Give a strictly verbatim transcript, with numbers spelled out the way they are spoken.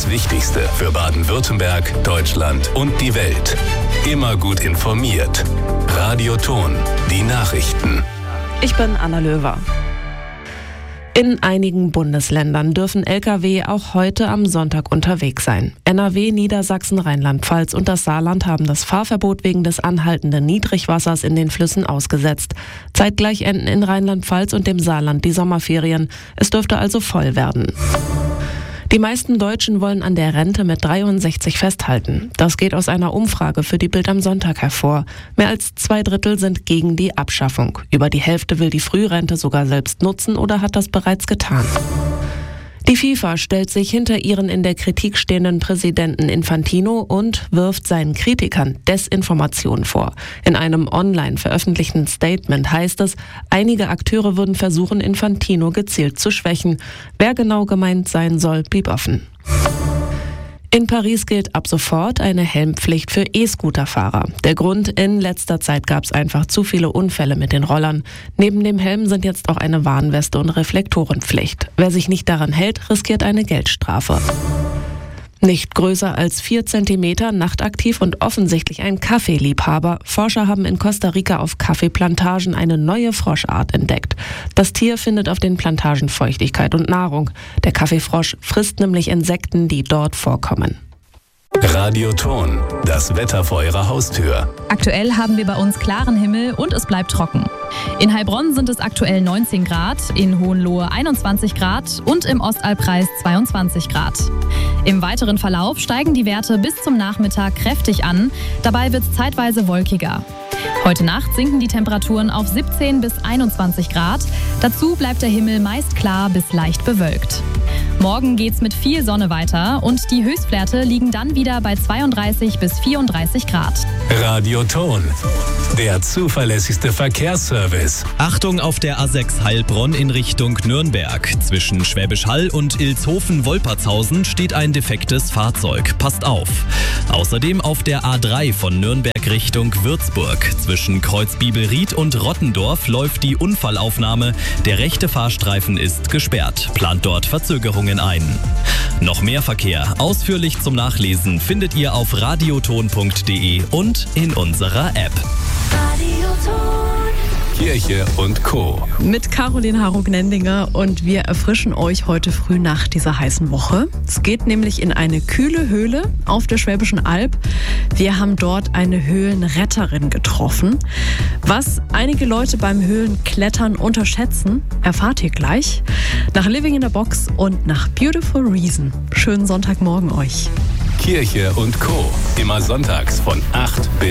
Das Wichtigste für Baden-Württemberg, Deutschland und die Welt. Immer gut informiert. Radio Ton, die Nachrichten. Ich bin Anna Löwer. In einigen Bundesländern dürfen L K W auch heute am Sonntag unterwegs sein. N R W, Niedersachsen, Rheinland-Pfalz und das Saarland haben das Fahrverbot wegen des anhaltenden Niedrigwassers in den Flüssen ausgesetzt. Zeitgleich enden in Rheinland-Pfalz und dem Saarland die Sommerferien. Es dürfte also voll werden. Die meisten Deutschen wollen an der Rente mit dreiundsechzig festhalten. Das geht aus einer Umfrage für die Bild am Sonntag hervor. Mehr als zwei Drittel sind gegen die Abschaffung. Über die Hälfte will die Frührente sogar selbst nutzen oder hat das bereits getan. Die FIFA stellt sich hinter ihren in der Kritik stehenden Präsidenten Infantino und wirft seinen Kritikern Desinformation vor. In einem online veröffentlichten Statement heißt es, einige Akteure würden versuchen, Infantino gezielt zu schwächen. Wer genau gemeint sein soll, blieb offen. In Paris gilt ab sofort eine Helmpflicht für E-Scooter-Fahrer. Der Grund, in letzter Zeit gab es einfach zu viele Unfälle mit den Rollern. Neben dem Helm sind jetzt auch eine Warnweste und Reflektorenpflicht. Wer sich nicht daran hält, riskiert eine Geldstrafe. Nicht größer als vier Zentimeter, nachtaktiv und offensichtlich ein Kaffeeliebhaber. Forscher haben in Costa Rica auf Kaffeeplantagen eine neue Froschart entdeckt. Das Tier findet auf den Plantagen Feuchtigkeit und Nahrung. Der Kaffeefrosch frisst nämlich Insekten, die dort vorkommen. Radio Ton, das Wetter vor Ihrer Haustür. Aktuell haben wir bei uns klaren Himmel und es bleibt trocken. In Heilbronn sind es aktuell neunzehn Grad, in Hohenlohe einundzwanzig Grad und im Ostalbkreis zweiundzwanzig Grad. Im weiteren Verlauf steigen die Werte bis zum Nachmittag kräftig an, dabei wird es zeitweise wolkiger. Heute Nacht sinken die Temperaturen auf siebzehn bis einundzwanzig Grad, dazu bleibt der Himmel meist klar bis leicht bewölkt. Morgen geht's mit viel Sonne weiter und die Höchstwerte liegen dann wieder bei zweiunddreißig bis vierunddreißig Grad. Radio Ton, der zuverlässigste Verkehrsservice. Achtung auf der A sechs Heilbronn in Richtung Nürnberg. Zwischen Schwäbisch Hall und Ilshofen-Wolpertshausen steht ein defektes Fahrzeug. Passt auf. Außerdem auf der A drei von Nürnberg Richtung Würzburg. Zwischen Kreuzbibelried und Rottendorf läuft die Unfallaufnahme. Der rechte Fahrstreifen ist gesperrt. Plant dort Verzögerungen ein. Noch mehr Verkehr, ausführlich zum Nachlesen, findet ihr auf radioton punkt de und in unserer App. Kirche und Co. Mit Caroline Harug-Nendinger und wir erfrischen euch heute früh nach dieser heißen Woche. Es geht nämlich in eine kühle Höhle auf der Schwäbischen Alb. Wir haben dort eine Höhlenretterin getroffen. Was einige Leute beim Höhlenklettern unterschätzen, erfahrt ihr gleich. Nach Living in a Box und nach Beautiful Reason. Schönen Sonntagmorgen euch. Kirche und Co. Immer sonntags von acht bis